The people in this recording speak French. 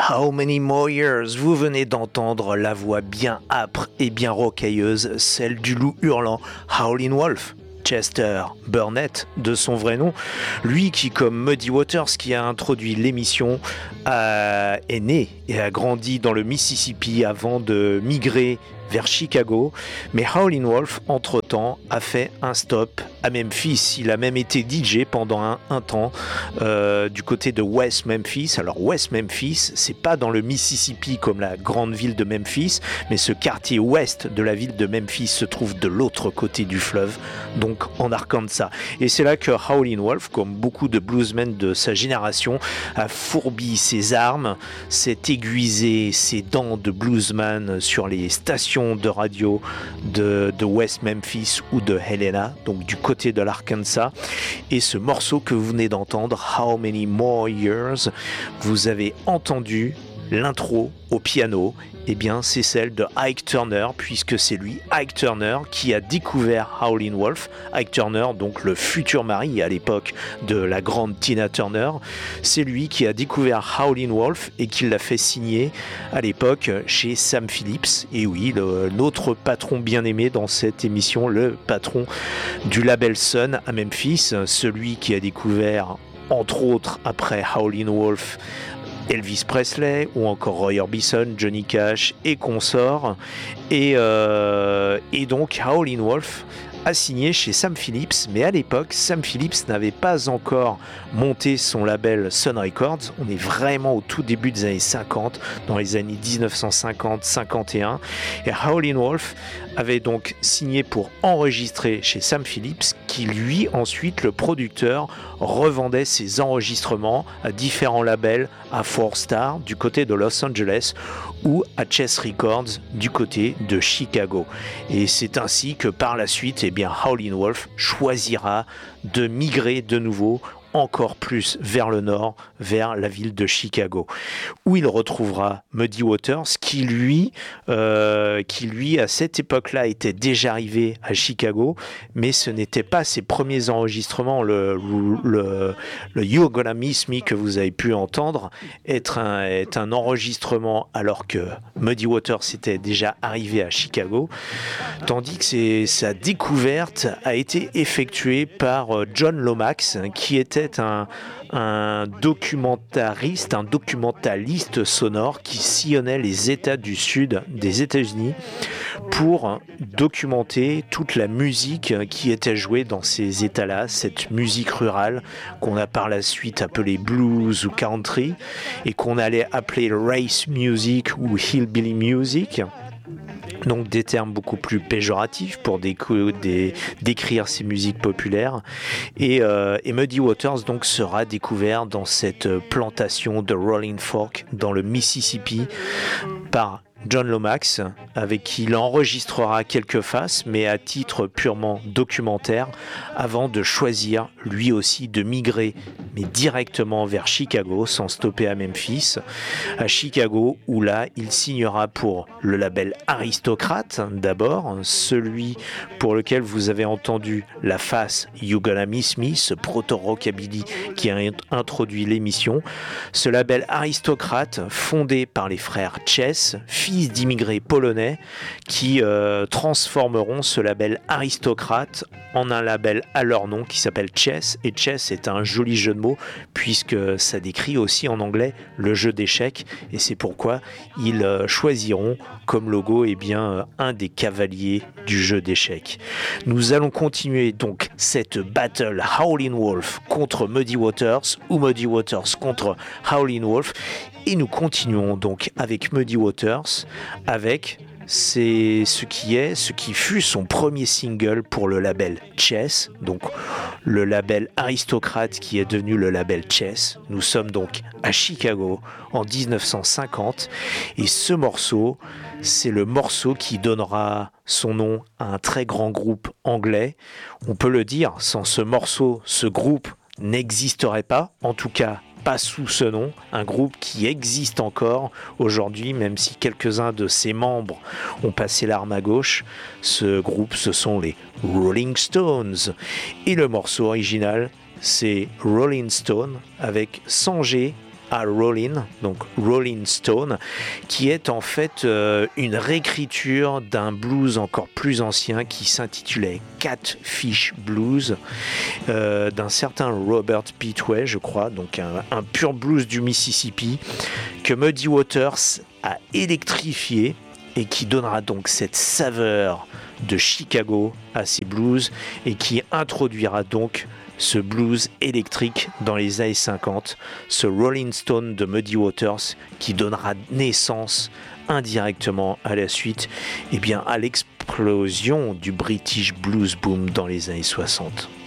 How Many More Years. Vous venez d'entendre la voix bien âpre et bien rocailleuse, celle du loup hurlant Howlin' Wolf. Chester Burnett, de son vrai nom, lui qui, comme Muddy Waters qui a introduit l'émission, est né et a grandi dans le Mississippi avant de migrer vers Chicago, mais Howlin' Wolf, entre-temps, a fait un stop à Memphis. Il a même été DJ pendant un temps du côté de West Memphis. Alors West Memphis, c'est pas dans le Mississippi comme la grande ville de Memphis, mais ce quartier ouest de la ville de Memphis se trouve de l'autre côté du fleuve, donc en Arkansas. Et c'est là que Howlin' Wolf, comme beaucoup de bluesmen de sa génération, a fourbi ses armes, s'est aiguisé ses dents de bluesman sur les stations de radio de West Memphis ou de Helena, donc du côté de l'Arkansas. Et ce morceau que vous venez d'entendre, How Many More Years, vous avez entendu l'intro au piano, eh bien c'est celle de Ike Turner, puisque c'est lui, Ike Turner, qui a découvert Howlin' Wolf. Ike Turner, donc le futur mari à l'époque de la grande Tina Turner, c'est lui qui a découvert Howlin' Wolf et qui l'a fait signer à l'époque chez Sam Phillips. Et oui, notre patron bien aimé dans cette émission, le patron du label Sun à Memphis, celui qui a découvert, entre autres, après Howlin' Wolf, Elvis Presley ou encore Roy Orbison, Johnny Cash et consorts. Et donc Howlin' Wolf a signé chez Sam Phillips, mais à l'époque, Sam Phillips n'avait pas encore monté son label Sun Records. On est vraiment au tout début des années 50, dans les années 1950-51. Et Howlin' Wolf avait donc signé pour enregistrer chez Sam Phillips, qui lui, ensuite, le producteur, revendait ses enregistrements à différents labels, à Four Star, du côté de Los Angeles, ou à Chess Records, du côté de Chicago. Et c'est ainsi que par la suite, eh bien, Howlin' Wolf choisira de migrer de nouveau encore plus vers le nord, vers la ville de Chicago, où il retrouvera Muddy Waters, qui lui, à cette époque-là, était déjà arrivé à Chicago, mais ce n'était pas ses premiers enregistrements. Le You're Gonna Miss Me que vous avez pu entendre est un enregistrement alors que Muddy Waters était déjà arrivé à Chicago, tandis que sa découverte a été effectuée par John Lomax, qui était un documentariste, un documentaliste sonore qui sillonnait les États du sud des États-Unis pour documenter toute la musique qui était jouée dans ces États-là, cette musique rurale qu'on a par la suite appelée blues ou country et qu'on allait appeler race music ou hillbilly music. Donc des termes beaucoup plus péjoratifs pour décrire ces musiques populaires. Et Muddy Waters donc sera découvert dans cette plantation de Rolling Fork dans le Mississippi par John Lomax, avec qui il enregistrera quelques faces, mais à titre purement documentaire, avant de choisir lui aussi de migrer, mais directement vers Chicago, sans stopper à Memphis, à Chicago, où là, il signera pour le label Aristocrate, d'abord, celui pour lequel vous avez entendu la face You Gonna Miss Me, ce proto-rockabilly qui a introduit l'émission. Ce label Aristocrate, fondé par les frères Chess, fils d'immigrés polonais, qui transformeront ce label Aristocrate en un label à leur nom qui s'appelle Chess. Et Chess est un joli jeu de mots puisque ça décrit aussi en anglais le jeu d'échecs, et c'est pourquoi ils choisiront comme logo un des cavaliers du jeu d'échecs. Nous allons continuer donc cette battle Howlin' Wolf contre Muddy Waters ou Muddy Waters contre Howlin' Wolf, et nous continuons donc avec Muddy Waters avec ce qui fut son premier single pour le label Chess, donc le label Aristocrate qui est devenu le label Chess. Nous sommes donc à Chicago en 1950 et ce morceau, c'est le morceau qui donnera son nom à un très grand groupe anglais. On peut le dire, sans ce morceau, ce groupe n'existerait pas, en tout cas pas sous ce nom, un groupe qui existe encore aujourd'hui, même si quelques-uns de ses membres ont passé l'arme à gauche. Ce groupe, ce sont les Rolling Stones. Et le morceau original, c'est Rolling Stone avec Sanjay Al Rollin, donc Rolling Stone, qui est en fait une réécriture d'un blues encore plus ancien qui s'intitulait Catfish Blues, d'un certain Robert Petway, je crois, donc un pur blues du Mississippi, que Muddy Waters a électrifié et qui donnera donc cette saveur de Chicago à ces blues et qui introduira donc ce blues électrique dans les années 50, ce Rolling Stone de Muddy Waters qui donnera naissance indirectement à la suite à l'explosion du British Blues Boom dans les années 60.